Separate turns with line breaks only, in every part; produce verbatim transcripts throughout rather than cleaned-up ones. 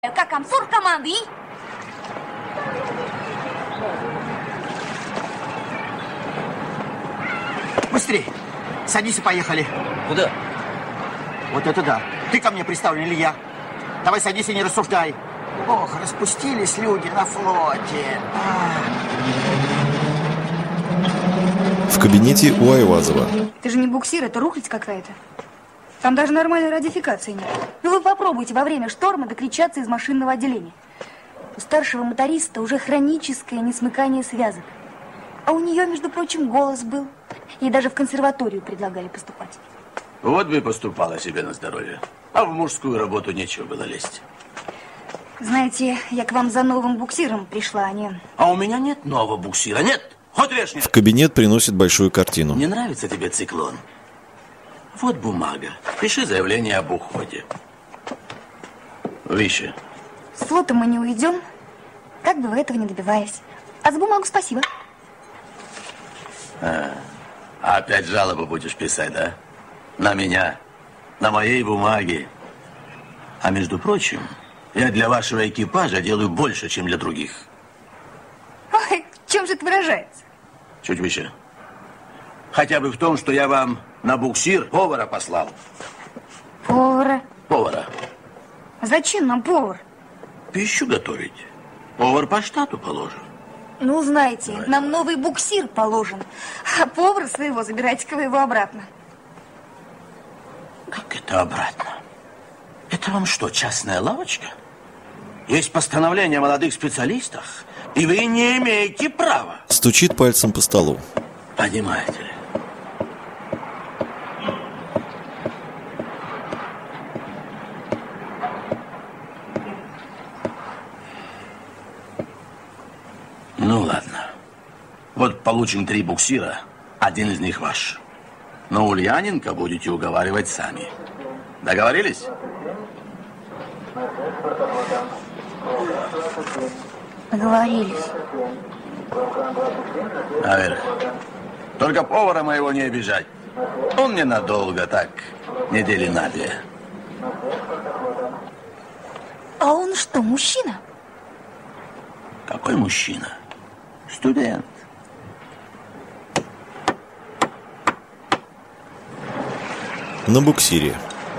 Как комсорг команды и...
Быстрей! Садись и поехали.
Куда?
Вот это да. Ты ко мне приставлен или я? Давай садись и не рассуждай. Ох, распустились люди на флоте. А.
В кабинете у Айвазова.
Это же не буксир, это рухлядь какая-то. Там даже нормальной радиофикации нет. Ну вы попробуйте во время шторма докричаться из машинного отделения. У старшего моториста уже хроническое несмыкание связок. А у нее, между прочим, голос был. Ей даже в консерваторию предлагали поступать.
Вот бы и поступала себе на здоровье. А в мужскую работу нечего было лезть.
Знаете, я к вам за новым буксиром пришла, а не...
А у меня нет нового буксира, нет. Хоть режь нет.
В кабинет приносит большую картину.
Не нравится тебе циклон? Вот бумага. Пиши заявление об уходе. Вещи.
С флота мы не уйдем, как бы вы этого не добиваясь. А за бумагу спасибо.
А, опять жалобу будешь писать, да? На меня, на моей бумаге. А между прочим, я для вашего экипажа делаю больше, чем для других.
Ой, в чем же это выражается?
Чуть выше. Хотя бы в том, что я вам на буксир повара послал.
Повара?
Повара.
А зачем нам повар?
Пищу готовить. Повар по штату положен.
Ну, знаете,
Давай.
нам новый буксир положен. А повара своего забирайте-ка вы его обратно.
Как это обратно? Это вам что, частная лавочка? Есть постановление о молодых специалистах, и вы не имеете права.
Стучит пальцем по столу.
Понимаете ли? Ну, ладно. Вот получим три буксира, один из них ваш. Но Ульяненко будете уговаривать сами. Договорились?
Договорились.
Наверх. Только повара моего не обижать. Он ненадолго, так, недели на две.
А он что, мужчина?
Какой мужчина? Студент.
На буксире.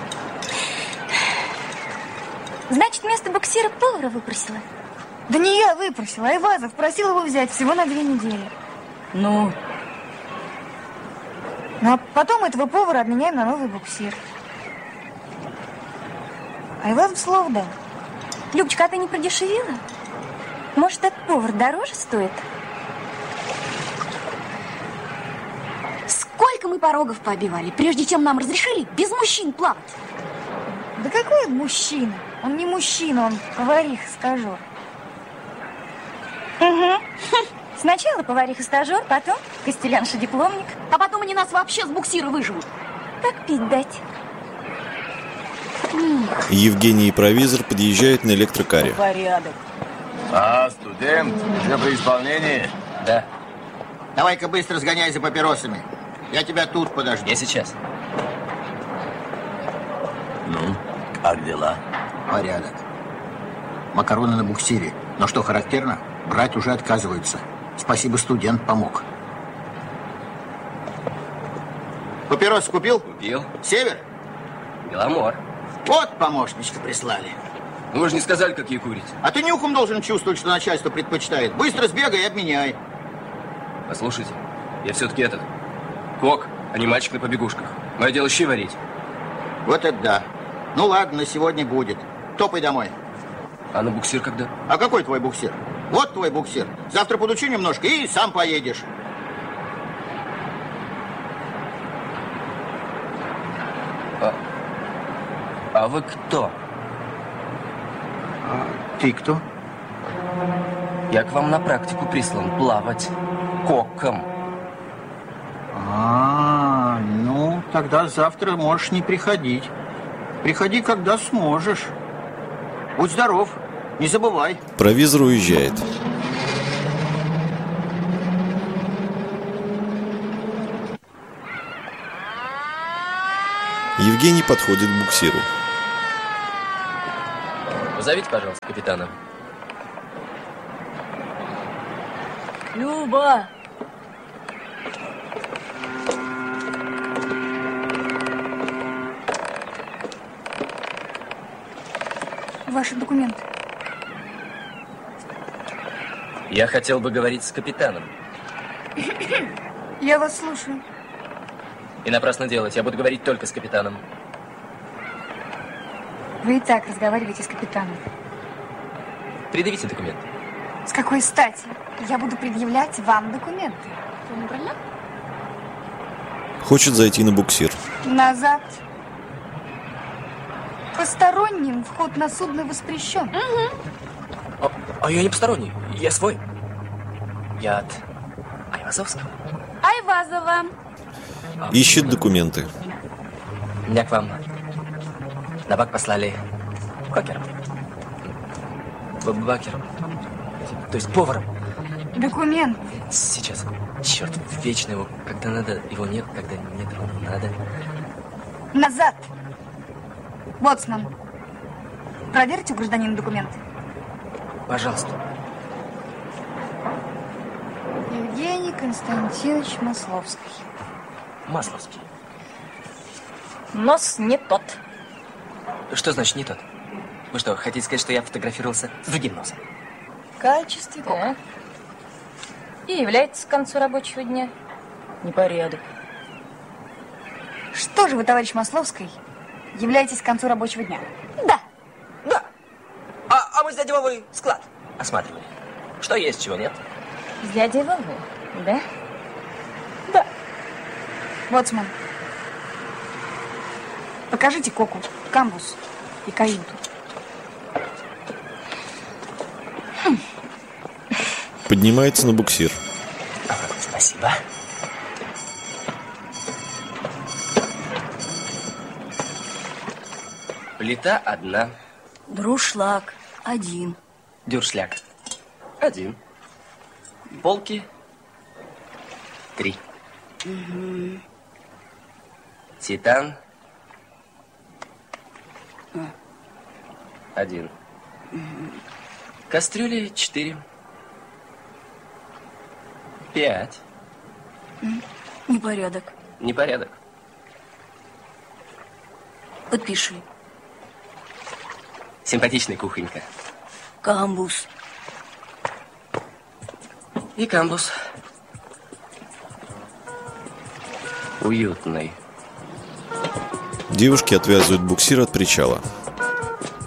Значит, вместо буксира повара выпросила? Да не я выпросила, Айвазов просил его взять всего на две недели. Ну? Ну, а потом этого повара обменяем на новый буксир. Айвазов слово дал.
Любочка, а ты не продешевила? Может, этот повар дороже стоит? Сколько мы порогов пообивали, прежде чем нам разрешили без мужчин плавать?
Да какой он мужчина? Он не мужчина, он повариха-стажер.
Угу.
Сначала повариха-стажер, потом костелянша-дипломник.
А потом они нас вообще с буксира выживут.
Так пить дать.
Евгений и провизор подъезжают на электрокаре.
Порядок.
А, студент, уже при исполнении?
Да. Давай-ка быстро сгоняй за папиросами. Я тебя тут подожду.
Я сейчас. Ну, как дела?
Порядок. Макароны на буксире. Но что характерно, брать уже отказываются. Спасибо, студент помог. Папирос купил?
Купил.
Север?
Беломор.
Вот помощничка прислали.
Ну, вы же не сказали, какие курите.
А ты нюхом должен чувствовать, что начальство предпочитает. Быстро сбегай и обменяй.
Послушайте, я все-таки этот, кок, а не мальчик на побегушках. Мое дело щи варить.
Вот это да. Ну ладно, на сегодня будет. Топай домой.
А на буксир когда?
А какой твой буксир? Вот твой буксир. Завтра подучу немножко и сам поедешь.
А, а вы кто?
А ты кто?
Я к вам на практику прислан плавать коком.
А, ну, тогда завтра можешь не приходить. Приходи, когда сможешь. Будь здоров, не забывай.
Провизор уезжает. Евгений подходит к буксиру.
Позовите, пожалуйста, капитана.
Люба!
Ваши документы.
Я хотел бы говорить с капитаном.
Я вас слушаю.
И напрасно делать. Я буду говорить только с капитаном.
Вы и так разговариваете с капитаном.
Предъявите документы.
С какой стати? Я буду предъявлять вам документы.
Хочет зайти на буксир.
Назад. Посторонним вход на судно воспрещен.
А, а я не посторонний. Я свой. Я от Айвазовского.
Айвазова.
Ищет документы.
Меня к вам на бак послали кокером. Б- Бакером. То есть поваром.
Документ.
Сейчас. Черт, вечно его. Когда надо, его нет. Когда нет, его надо.
Назад. Боцман. Проверьте у гражданина документы.
Пожалуйста.
Евгений Константинович Масловский.
Масловский.
Нос не тот.
Что значит не тот? Вы что, хотите сказать, что я фотографировался с другим носом?
В качестве да. И является к концу рабочего дня. Непорядок.
Что же вы, товарищ Масловский, являетесь к концу рабочего дня?
Да.
Да. А, а мы с дядей Вовой склад осматривали. Что есть, чего нет.
С дядей Вовой, да?
Да.
Боцман. Покажите Коку камбуз и каюту.
Поднимается на буксир.
Спасибо. Плита одна.
Друшлаг один.
Дюршляк один. Полки три.
Угу.
Титан один.
Угу.
Кастрюли четыре. Пять.
Непорядок.
Непорядок.
Подпиши.
Симпатичная кухонька.
Камбуз.
И камбуз. Уютный.
Девушки отвязывают буксир от причала.